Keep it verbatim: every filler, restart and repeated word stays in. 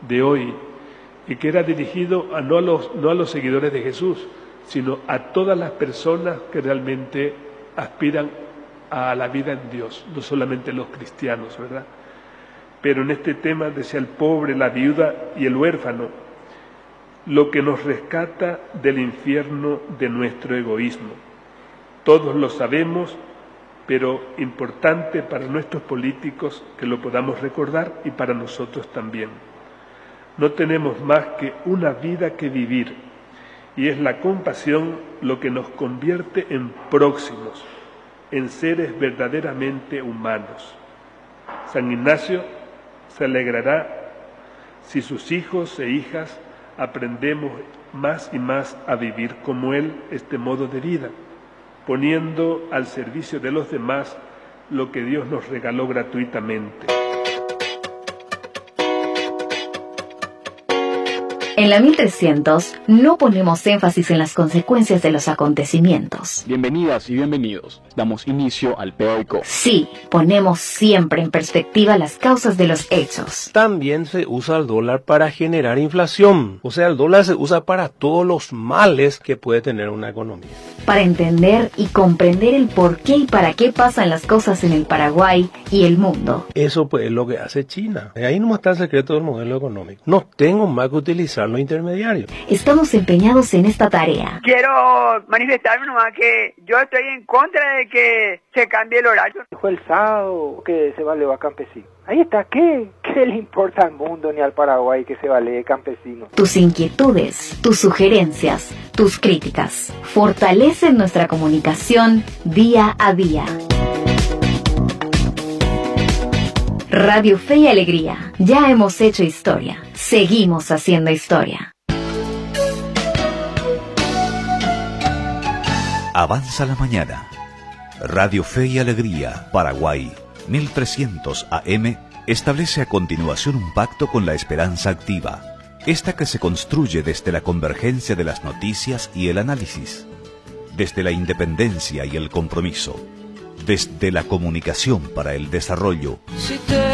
de hoy, y que era dirigido a, no, a los, no a los seguidores de Jesús, sino a todas las personas que realmente aspiran a la vida en Dios, no solamente los cristianos, ¿verdad? Pero en este tema decía el pobre, la viuda y el huérfano, lo que nos rescata del infierno de nuestro egoísmo. Todos lo sabemos, pero importante para nuestros políticos que lo podamos recordar y para nosotros también. No tenemos más que una vida que vivir, y es la compasión lo que nos convierte en próximos, en seres verdaderamente humanos. San Ignacio se alegrará si sus hijos e hijas aprendemos más y más a vivir como él este modo de vida, poniendo al servicio de los demás lo que Dios nos regaló gratuitamente. En la mil trescientos no ponemos énfasis en las consecuencias de los acontecimientos. Bienvenidas y bienvenidos. Damos inicio al P-Oico. Sí, ponemos siempre en perspectiva las causas de los hechos. También se usa el dólar para generar inflación. O sea, el dólar se usa para todos los males que puede tener una economía. Para entender y comprender el por qué y para qué pasan las cosas en el Paraguay y el mundo. Eso pues es lo que hace China. Ahí no está el secreto del modelo económico. No tengo más que utilizar los intermediarios. Estamos empeñados en esta tarea. Quiero manifestarme nomás que yo estoy en contra de que se cambie el horario. Fue el sábado que se valió a campesino. Ahí está, ¿qué? ¿Qué le importa al mundo ni al Paraguay que se vale campesino? Tus inquietudes, tus sugerencias, tus críticas fortalecen nuestra comunicación día a día. Radio Fe y Alegría. Ya hemos hecho historia. Seguimos haciendo historia. Avanza la mañana. Radio Fe y Alegría, Paraguay, mil trescientos A M, establece a continuación un pacto con la esperanza activa, esta que se construye desde la convergencia de las noticias y el análisis, desde la independencia y el compromiso, desde la comunicación para el desarrollo. Si te